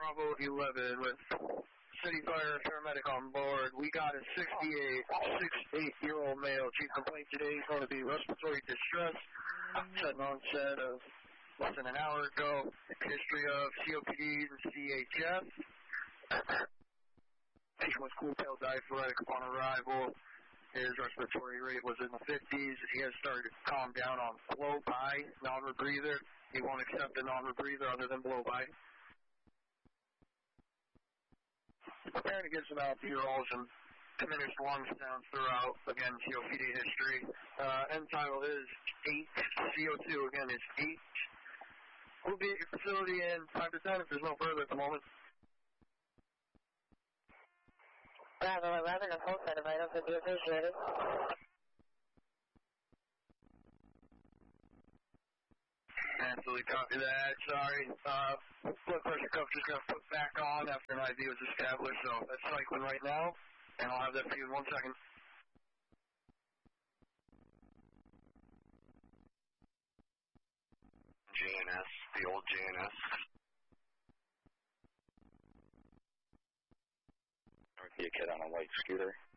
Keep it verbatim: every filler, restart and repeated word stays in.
Bravo eleven with City Fire paramedic on board. We got a sixty-eight, sixty-eight-year-old male. Chief complaint today is going to be respiratory distress. Sudden onset of less than an hour ago. History of C O P Ds and C H F. Patient was cool tail diaphoretic upon arrival. His respiratory rate was in the fifties. He has started to calm down on blow-by, non-rebreather. He won't accept a non-rebreather other than blow-by. Preparing to get some albuterols and diminished lung sounds throughout. Again, C O P D history. Uh, end title is eight. C O two, again, is eight. We'll be at your facility in five to ten if there's no further at the moment. Bravo eleven, a full set of items would be appreciated. Absolutely copy that. Sorry. Uh, blood pressure cuff just got put back on after an I V was established, so that's cycling right now, and I'll have that for you in one second. J N S, the old J N S. Be a kid on a white scooter.